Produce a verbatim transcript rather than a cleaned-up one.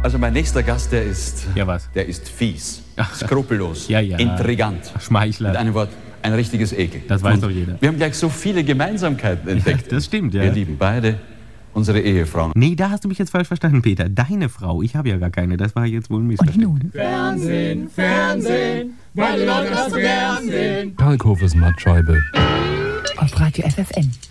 Also mein nächster Gast, der ist... Ja, was? Der ist fies, skrupellos, ja, ja. intrigant. Schmeichler. Mit einem Wort, ein richtiges Ekel. Das weiß Und doch jeder. Wir haben gleich so viele Gemeinsamkeiten entdeckt. Ja, das stimmt, ja. Wir lieben beide unsere Ehefrauen. Nee, da hast du mich jetzt falsch verstanden, Peter. Deine Frau, ich habe ja gar keine. Das war jetzt wohl ein Missverständnis. Fernsehen, Fernsehen, weil die Leute das so gern sehen. Kalkhofes Mattscheibe. Auf Radio F F N.